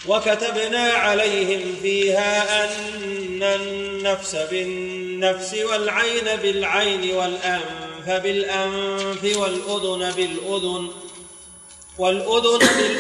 وكتبنا عليهم فيها أن النفس بالنفس والعين بالعين والأنف بالأنف والأذن بالأذن